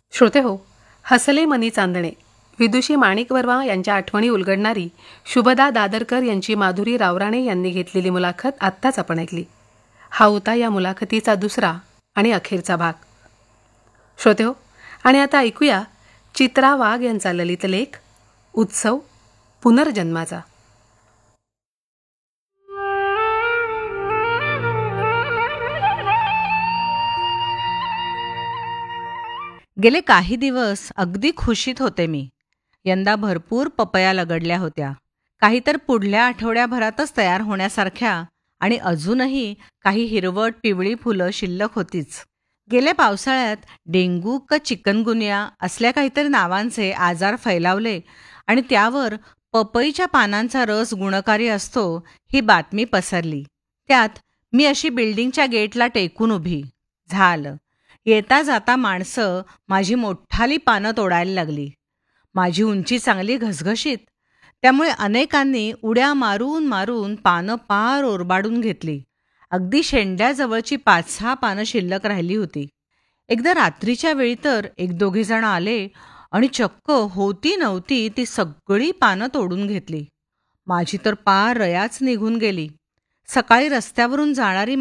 श्रोते हो, हसले मनी चांदणे विदुषी माणिक वर्मा यांच्या आठवणी उलगडणारी शुभदा दादरकर यांची माधुरी रावराणे यांनी घेतलेली मुलाखत आत्ताच आपण ऐकली. हा होता या मुलाखतीचा दुसरा आणि अखेरचा भाग. श्रोते हो, आणि आता ऐकूया चित्रा वाघ यांचा ललित लेख उत्सव पुनर्जन्माचा. गेले काही दिवस अगदी खुशीत होते मी. यंदा भरपूर पपया लगडल्या होत्या, काही तर पुढल्या आठवड्याभरातच तयार होण्यासारख्या, आणि अजूनही काही हिरवट पिवळी फुलं शिल्लक होतीच. गेल्या पावसाळ्यात डेंग्यू का चिकनगुनिया असल्या काहीतरी नावांचे आजार फैलावले आणि त्यावर पपईच्या पानांचा रस गुणकारी असतो ही बातमी पसरली. त्यात मी अशी बिल्डिंगच्या गेटला टेकून उभी. झालं, येता जाता माणसं माझी मोठाली पानं तोडायला लागली. माझी उंची चांगली घसघशीत, त्यामुळे अनेकांनी उड्या मारून मारून पानं पार ओरबाडून घेतली. अगदी शेंड्याजवळची 5-6 पानं शिल्लक राहिली होती. एकदा रात्रीच्या वेळी तर 1-2 जण आले आणि चक्क होती नव्हती ती सगळी पानं तोडून घेतली. माझी तर पार रयाच निघून गेली. सकाळी रस्त्यावरून जाणारी